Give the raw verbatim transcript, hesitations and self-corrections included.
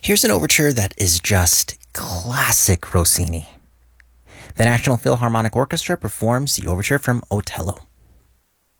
Here's an overture that is just classic Rossini. The National Philharmonic Orchestra performs the overture from Otello.